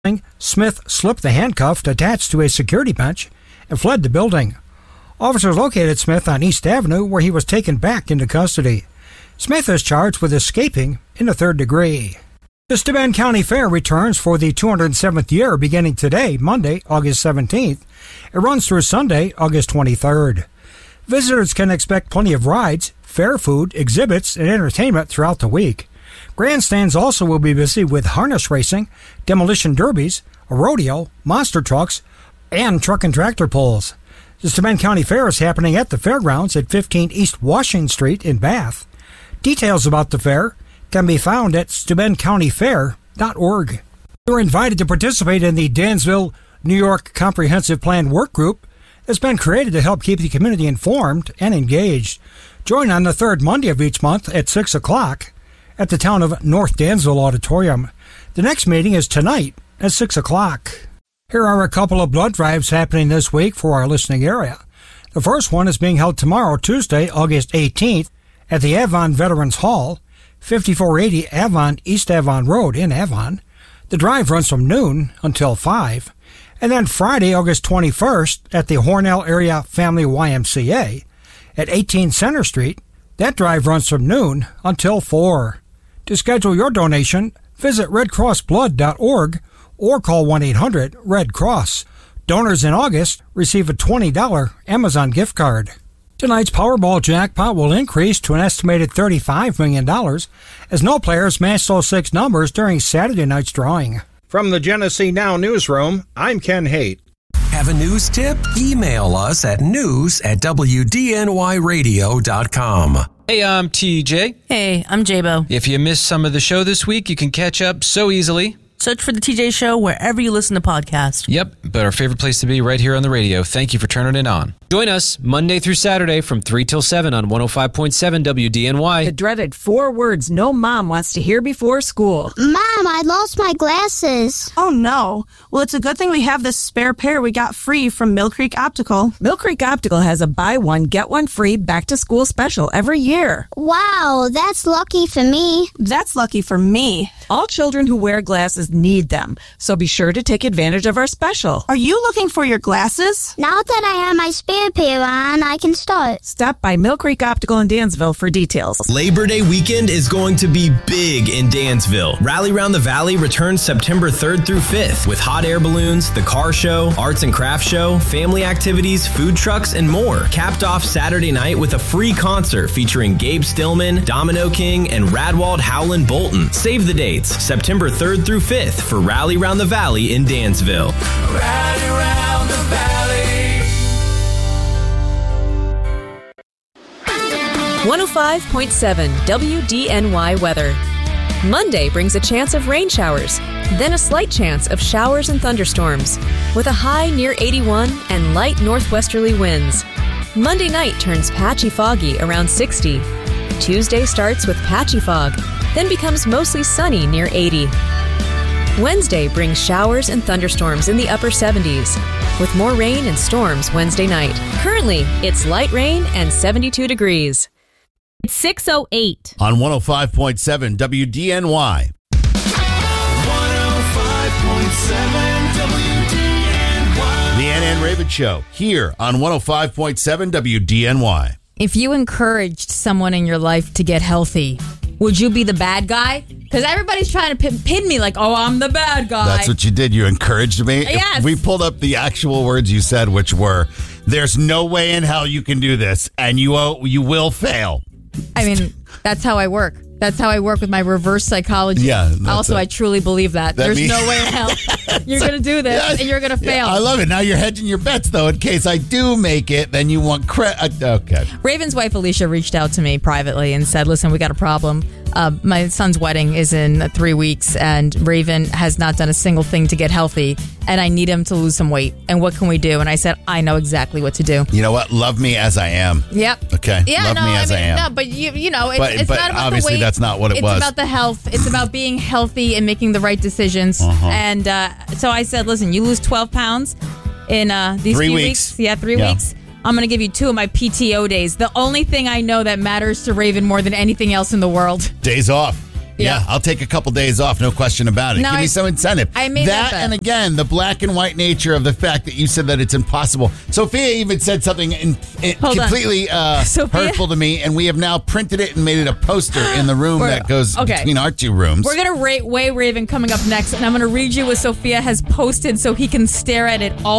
Smith slipped the handcuff attached to a security bench and fled the building. Officers located Smith on East Avenue, where he was taken back into custody. Smith is charged with escaping in the third degree. The Steuben County Fair returns for the 207th year beginning today, Monday, August 17th. It runs through Sunday, August 23rd. Visitors can expect plenty of rides, fair food, exhibits, and entertainment throughout the week. Grandstands also will be busy with harness racing, demolition derbies, a rodeo, monster trucks, and truck and tractor pulls. The Steuben County Fair is happening at the fairgrounds at 15 East Washington Street in Bath. Details about the fair can be found at SteubenCountyFair.org. You're invited to participate in the Dansville, New York Comprehensive Plan Work Group that's been created to help keep the community informed and engaged. Join on the third Monday of each month at 6 o'clock at the Town of North Dansville Auditorium. The next meeting is tonight at 6 o'clock. Here are a couple of blood drives happening this week for our listening area. The first one is being held tomorrow, Tuesday, August 18th, at the Avon Veterans Hall, 5480 Avon East Avon Road in Avon. The drive runs from noon until 5. And then Friday, August 21st, at the Hornell Area Family YMCA at 18 Center Street. That drive runs from noon until 4. To schedule your donation, visit redcrossblood.org or call 1-800-RED-CROSS. Donors in August receive a $20 Amazon gift card. Tonight's Powerball jackpot will increase to an estimated $35 million as no players match those 6 numbers during Saturday night's drawing. From the Genesee Now newsroom, I'm Ken Haight. Have a news tip? Email us at news@wdnyradio.com. Hey, I'm TJ. Hey, I'm J-Bo. If you missed some of the show this week, you can catch up so easily. Search for The TJ Show wherever you listen to podcasts. Yep, but our favorite place to be right here on the radio. Thank you for turning it on. Join us Monday through Saturday from 3 till 7 on 105.7 WDNY. The dreaded 4 words no mom wants to hear before school. Mom, I lost my glasses. Oh, no. Well, it's a good thing we have this spare pair we got free from Mill Creek Optical. Mill Creek Optical has a buy one, get one free back-to-school special every year. Wow, that's lucky for me. That's lucky for me. All children who wear glasses need them, so be sure to take advantage of our special. Are you looking for your glasses? Now that I have my spare pair on, I can start. Stop by Mill Creek Optical in Dansville for details. Labor Day weekend is going to be big in Dansville. Rally Round the Valley returns September 3rd through 5th with hot air balloons, the car show, arts and crafts show, family activities, food trucks, and more. Capped off Saturday night with a free concert featuring Gabe Stillman, Domino King, and Radwald Howland Bolton. Save the dates, September 3rd through 5th for Rally Round the Valley in Dansville. Rally round the valley. 105.7 WDNY weather. Monday brings a chance of rain showers, then a slight chance of showers and thunderstorms, with a high near 81 and light northwesterly winds. Monday night turns patchy foggy around 60. Tuesday starts with patchy fog, then becomes mostly sunny near 80. Wednesday brings showers and thunderstorms in the upper 70s, with more rain and storms Wednesday night. Currently, it's light rain and 72 degrees. It's 6:08. On 105.7 WDNY. 105.7 WDNY. The Ann Ann Raven Show here on 105.7 WDNY. If you encouraged someone in your life to get healthy, would you be the bad guy? Because everybody's trying to pin me like, oh, I'm the bad guy. That's what you did. You encouraged me. Yes. We pulled up the actual words you said, which were, there's no way in hell you can do this, and you will fail. I mean, that's how I work. That's how I work with my reverse psychology. Yeah. Also, I truly believe that. There's no way in hell you're going to do this and you're going to fail. I love it. Now you're hedging your bets, though, in case I do make it, then you want credit. Okay. Raven's wife, Alicia, reached out to me privately and said, listen, we got a problem. My son's wedding is in 3 weeks, and Raven has not done a single thing to get healthy, and I need him to lose some weight. And what can we do? And I said, I know exactly what to do. You know what? Love me as I am. Yep. Okay. Yeah, Love me as I am. No, but you know, it's but not about obviously the weight. That's not what it was. It's about the health. It's about being healthy and making the right decisions. And so I said, listen, you lose 12 pounds in these 3 few weeks. Yeah, 3 weeks. I'm going to give you 2 of my PTO days. The only thing I know that matters to Raven more than anything else in the world. Days off. Yeah, I'll take a couple days off, no question about it. No, Give me some incentive. I made that bet. And again, the black and white nature of the fact that you said that it's impossible. Sophia even said something completely hurtful to me, and we have now printed it and made it a poster in the room that goes between our two rooms. We're going to rate Way Raven coming up next, and I'm going to read you what Sophia has posted so he can stare at it all